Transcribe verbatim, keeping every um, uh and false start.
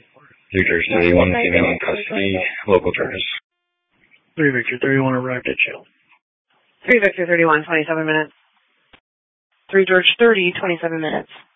New Jersey thirty-one, female in custody, local charges. three Victor thirty-one arrived at jail. three Victor thirty-one, twenty-seven minutes. three George thirty, twenty-seven minutes.